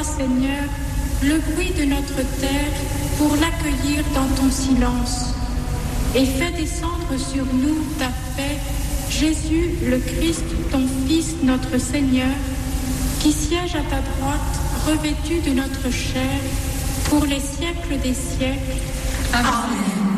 toi, Seigneur, le bruit de notre terre pour l'accueillir dans ton silence. Et fais descendre sur nous ta paix, Jésus, le Christ, ton Fils, notre Seigneur, qui siège à ta droite, revêtu de notre chair, pour les siècles des siècles. Amen.